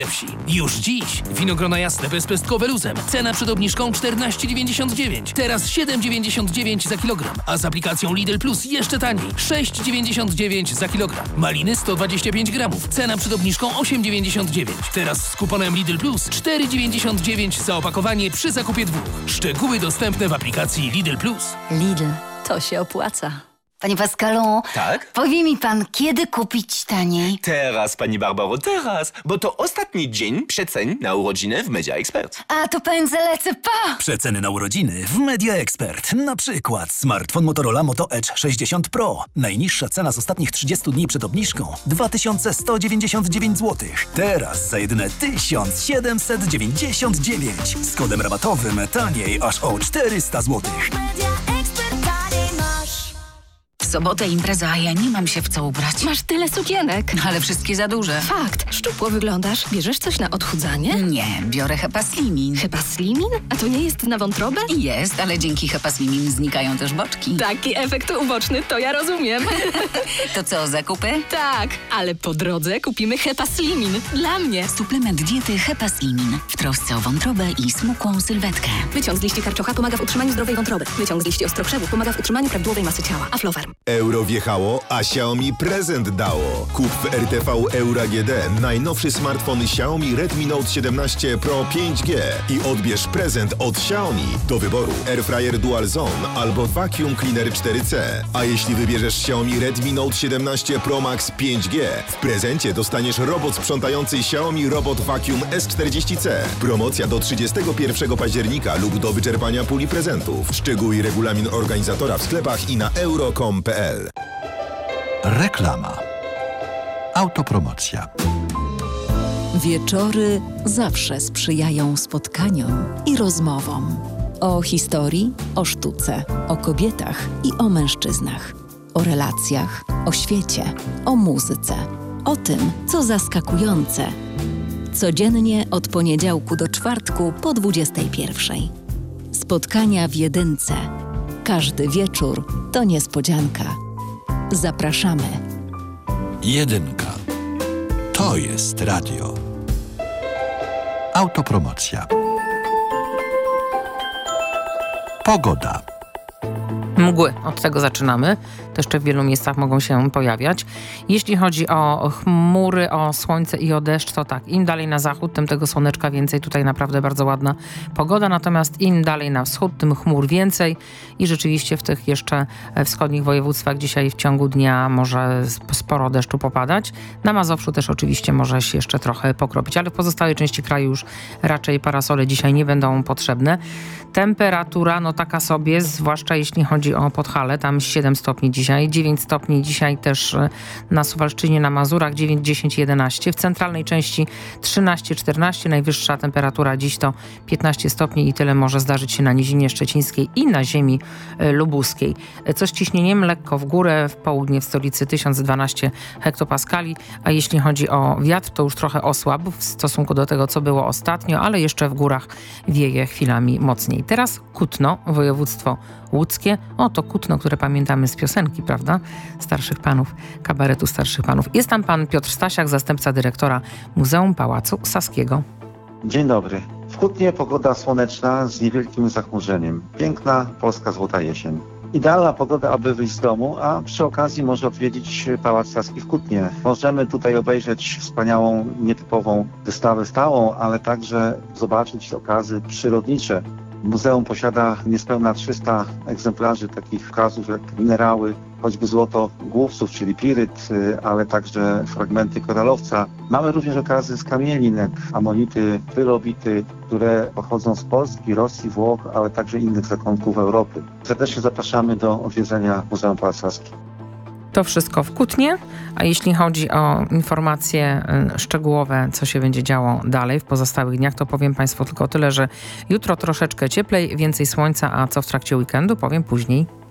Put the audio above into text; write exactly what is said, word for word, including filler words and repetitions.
Wsi. Już dziś winogrona jasne bezpestkowe luzem. Cena przed obniżką czternaście dziewięćdziesiąt dziewięć. Teraz siedem dziewięćdziesiąt dziewięć za kilogram. A z aplikacją Lidl Plus jeszcze taniej. sześć dziewięćdziesiąt dziewięć za kilogram. Maliny sto dwadzieścia pięć gramów. Cena przed obniżką osiem dziewięćdziesiąt dziewięć. Teraz z kuponem Lidl Plus cztery dziewięćdziesiąt dziewięć za opakowanie przy zakupie dwóch. Szczegóły dostępne w aplikacji Lidl Plus. Lidl, to się opłaca. Panie Pascalu, Tak? powie mi pan, kiedy kupić taniej? Teraz, pani Barbaro, teraz, bo to ostatni dzień przecen na urodziny w Media Expert. A to pędzę, lecę, pa! Przeceny na urodziny w Media Expert. Na przykład smartfon Motorola Moto Edge sześćdziesiąt Pro. Najniższa cena z ostatnich trzydziestu dni przed obniżką dwa tysiące sto dziewięćdziesiąt dziewięć złotych. Teraz za jedyne tysiąc siedemset dziewięćdziesiąt dziewięć. Z kodem rabatowym taniej aż o czterysta złotych. W sobotę impreza, a ja nie mam się w co ubrać. Masz tyle sukienek. Ale wszystkie za duże. Fakt. Szczupło wyglądasz. Bierzesz coś na odchudzanie? Nie, biorę Hepa Slimin. Chyba Slimin? A to nie jest na wątrobę? Jest, ale dzięki Hepa Slimin znikają też boczki. Taki efekt uboczny, to ja rozumiem. To co, zakupy? Tak, ale po drodze kupimy Hepa Slimin. Dla mnie. Suplement diety Hepa Slimin. W trosce o wątrobę i smukłą sylwetkę. Wyciąg z liści karczocha pomaga w utrzymaniu zdrowej wątroby. Wyciąg z liści ostrokrzewów pomaga w utrzymaniu prawidłowej masy ciała. Aflofarm. Euro wjechało, a Xiaomi prezent dało. Kup w R T V Euro A G D najnowszy smartfon Xiaomi Redmi Note siedemnaście Pro pięć G i odbierz prezent od Xiaomi. Do wyboru Airfryer Dual Zone albo Vacuum Cleaner cztery C. A jeśli wybierzesz Xiaomi Redmi Note siedemnaście Pro Max pięć G, w prezencie dostaniesz robot sprzątający Xiaomi Robot Vacuum S czterdzieści C. Promocja do trzydziestego pierwszego października lub do wyczerpania puli prezentów. Szczegóły i regulamin organizatora w sklepach i na euro kropka com kropka p l. Reklama. Autopromocja. Wieczory zawsze sprzyjają spotkaniom i rozmowom. O historii, o sztuce, o kobietach i o mężczyznach. O relacjach, o świecie, o muzyce. O tym, co zaskakujące. Codziennie od poniedziałku do czwartku po dwudziestej pierwszej. Spotkania w Jedynce. Każdy wieczór to niespodzianka. Zapraszamy. Jedynka. To jest radio. Autopromocja. Pogoda. Mgły. Od tego zaczynamy. To jeszcze w wielu miejscach mogą się pojawiać. Jeśli chodzi o chmury, o słońce i o deszcz, to tak, im dalej na zachód, tym tego słoneczka więcej. Tutaj naprawdę bardzo ładna pogoda. Natomiast im dalej na wschód, tym chmur więcej. I rzeczywiście w tych jeszcze wschodnich województwach dzisiaj w ciągu dnia może sporo deszczu popadać. Na Mazowszu też oczywiście może się jeszcze trochę pokropić, ale w pozostałej części kraju już raczej parasole dzisiaj nie będą potrzebne. Temperatura, no taka sobie, zwłaszcza jeśli chodzi o Podhale, tam siedem stopni dzisiaj, dziewięć stopni dzisiaj też na Suwalszczyźnie, na Mazurach, dziewięć, dziesięć, jedenaście. W centralnej części trzynaście, czternaście, najwyższa temperatura dziś to piętnaście stopni i tyle może zdarzyć się na Nizinie Szczecińskiej i na ziemi lubuskiej. Co z ciśnieniem? Lekko w górę, w południe w stolicy tysiąc dwanaście hektopaskali, a jeśli chodzi o wiatr, to już trochę osłabł w stosunku do tego, co było ostatnio, ale jeszcze w górach wieje chwilami mocniej. Teraz Kutno, województwo łódzkie. O, to Kutno, które pamiętamy z piosenki, prawda? Starszych panów, kabaretu Starszych Panów. Jest tam pan Piotr Stasiak, zastępca dyrektora Muzeum Pałacu Saskiego. Dzień dobry. W Kutnie pogoda słoneczna z niewielkim zachmurzeniem. Piękna polska złota jesień. Idealna pogoda, aby wyjść z domu, a przy okazji może odwiedzić Pałac Saski w Kutnie. Możemy tutaj obejrzeć wspaniałą, nietypową wystawę stałą, ale także zobaczyć okazy przyrodnicze. Muzeum posiada niespełna trzysta egzemplarzy takich okazów jak minerały, choćby złoto główców, czyli piryt, ale także fragmenty koralowca. Mamy również okazy z kamielin, jak amonity, pyrobity, które pochodzą z Polski, Rosji, Włoch, ale także innych zakątków Europy. Serdecznie zapraszamy do odwiedzenia Muzeum Pałac Saski. To wszystko w Kutnie, a jeśli chodzi o informacje szczegółowe, co się będzie działo dalej w pozostałych dniach, to powiem Państwu tylko tyle, że jutro troszeczkę cieplej, więcej słońca, a co w trakcie weekendu powiem później.